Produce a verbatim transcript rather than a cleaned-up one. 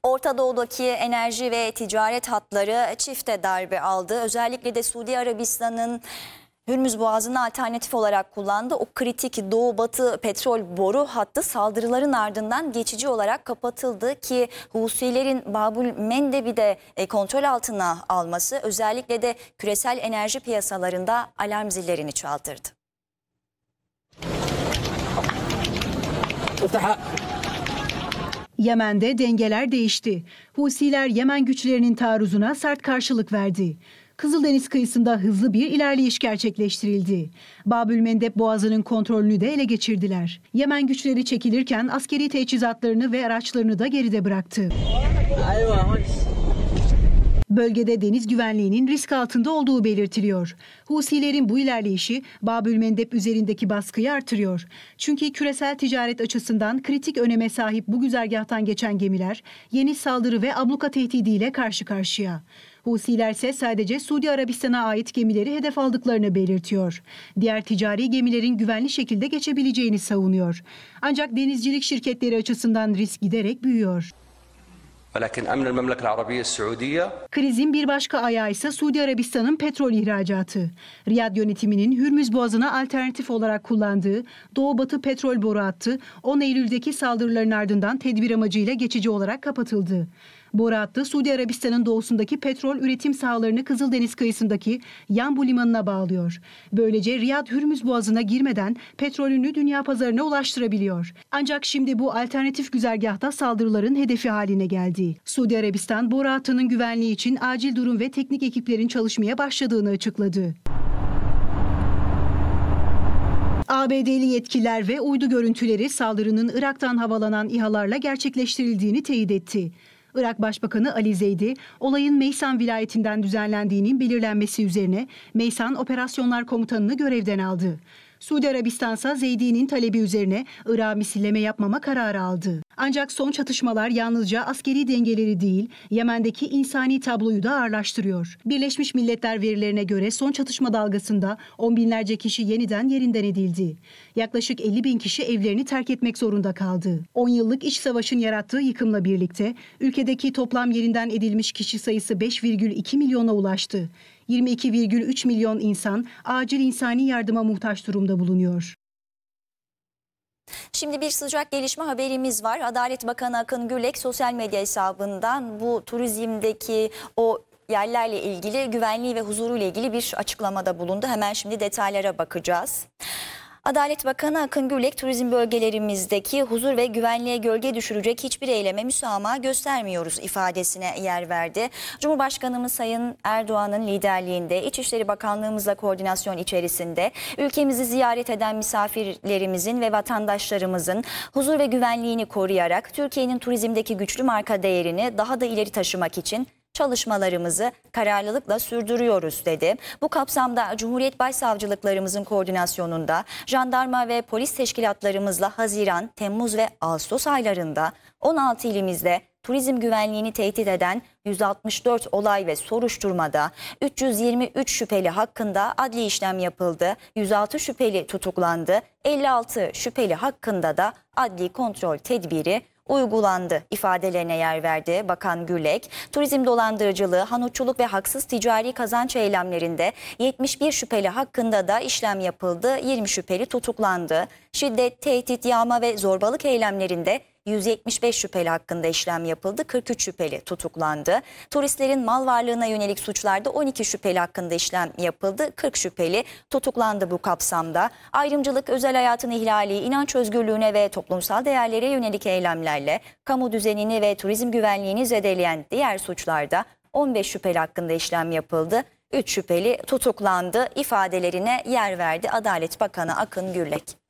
Orta Doğu'daki enerji ve ticaret hatları çifte darbe aldı. Özellikle de Suudi Arabistan'ın Hürmüz Boğazı'nı alternatif olarak kullandı. O kritik Doğu-Batı petrol boru hattı saldırıların ardından geçici olarak kapatıldı ki Husilerin Babül Mendeb'i de kontrol altına alması özellikle de küresel enerji piyasalarında alarm zillerini çaldırdı. Yemen'de dengeler değişti. Husiler Yemen güçlerinin taarruzuna sert karşılık verdi. Kızıldeniz kıyısında hızlı bir ilerleyiş gerçekleştirildi. Babül Mendeb Boğazı'nın kontrolünü de ele geçirdiler. Yemen güçleri çekilirken askeri teçhizatlarını ve araçlarını da geride bıraktı. Bölgede deniz güvenliğinin risk altında olduğu belirtiliyor. Husilerin bu ilerleyişi Babül Mendeb üzerindeki baskıyı artırıyor. Çünkü küresel ticaret açısından kritik öneme sahip bu güzergahtan geçen gemiler yeni saldırı ve abluka tehdidiyle karşı karşıya. Husiler ise sadece Suudi Arabistan'a ait gemileri hedef aldıklarını belirtiyor. Diğer ticari gemilerin güvenli şekilde geçebileceğini savunuyor. Ancak denizcilik şirketleri açısından risk giderek büyüyor. Krizin bir başka ayağı ise Suudi Arabistan'ın petrol ihracatı. Riyad yönetiminin Hürmüz Boğazı'na alternatif olarak kullandığı Doğu-Batı petrol boru hattı on Eylül'deki saldırıların ardından tedbir amacıyla geçici olarak kapatıldı. Boru hattı Suudi Arabistan'ın doğusundaki petrol üretim sahalarını Kızıldeniz kıyısındaki Yanbu limanına bağlıyor. Böylece Riyad Hürmüz Boğazı'na girmeden petrolünü dünya pazarına ulaştırabiliyor. Ancak şimdi bu alternatif güzergahta saldırıların hedefi haline geldi. Suudi Arabistan boru hattının güvenliği için acil durum ve teknik ekiplerin çalışmaya başladığını açıkladı. A B D'li yetkililer ve uydu görüntüleri saldırının Irak'tan havalanan İHA'larla gerçekleştirildiğini teyit etti. Irak Başbakanı Ali Zeydi, olayın Meysan vilayetinden düzenlendiğinin belirlenmesi üzerine Meysan Operasyonlar Komutanını görevden aldı. Suudi Arabistan ise Zeydi'nin talebi üzerine Irak'a misilleme yapmama kararı aldı. Ancak son çatışmalar yalnızca askeri dengeleri değil, Yemen'deki insani tabloyu da ağırlaştırıyor. Birleşmiş Milletler verilerine göre son çatışma dalgasında on binlerce kişi yeniden yerinden edildi. Yaklaşık elli bin kişi evlerini terk etmek zorunda kaldı. on yıllık iç savaşın yarattığı yıkımla birlikte ülkedeki toplam yerinden edilmiş kişi sayısı beş virgül iki milyona ulaştı. yirmi iki virgül üç milyon insan acil insani yardıma muhtaç durumda bulunuyor. Şimdi bir sıcak gelişme haberimiz var. Adalet Bakanı Akın Gürlek sosyal medya hesabından bu turizmdeki o yerlerle ilgili güvenliği ve huzuruyla ilgili bir açıklamada bulundu. Hemen şimdi detaylara bakacağız. Adalet Bakanı Akın Gürlek turizm bölgelerimizdeki huzur ve güvenliğe gölge düşürecek hiçbir eyleme müsamaha göstermiyoruz ifadesine yer verdi. Cumhurbaşkanımız Sayın Erdoğan'ın liderliğinde İçişleri Bakanlığımızla koordinasyon içerisinde ülkemizi ziyaret eden misafirlerimizin ve vatandaşlarımızın huzur ve güvenliğini koruyarak Türkiye'nin turizmdeki güçlü marka değerini daha da ileri taşımak için çalışmalarımızı kararlılıkla sürdürüyoruz dedi. Bu kapsamda Cumhuriyet Başsavcılıklarımızın koordinasyonunda jandarma ve polis teşkilatlarımızla Haziran, Temmuz ve Ağustos aylarında on altı ilimizde turizm güvenliğini tehdit eden yüz altmış dört olay ve soruşturmada üç yüz yirmi üç şüpheli hakkında adli işlem yapıldı. yüz altı şüpheli tutuklandı. elli altı şüpheli hakkında da adli kontrol tedbiri uygulandı ifadelerine yer verdi Bakan Gürlek. Turizm dolandırıcılığı, hanutçuluk ve haksız ticari kazanç eylemlerinde yetmiş bir şüpheli hakkında da işlem yapıldı. yirmi şüpheli tutuklandı. Şiddet, tehdit, yağma ve zorbalık eylemlerinde yüz yetmiş beş şüpheli hakkında işlem yapıldı. kırk üç şüpheli tutuklandı. Turistlerin mal varlığına yönelik suçlarda on iki şüpheli hakkında işlem yapıldı. kırk şüpheli tutuklandı bu kapsamda. Ayrımcılık, özel hayatın ihlali, inanç özgürlüğüne ve toplumsal değerlere yönelik eylemlerle kamu düzenini ve turizm güvenliğini zedeleyen diğer suçlarda on beş şüpheli hakkında işlem yapıldı. üç şüpheli tutuklandı ifadelerine yer verdi Adalet Bakanı Akın Gürlek.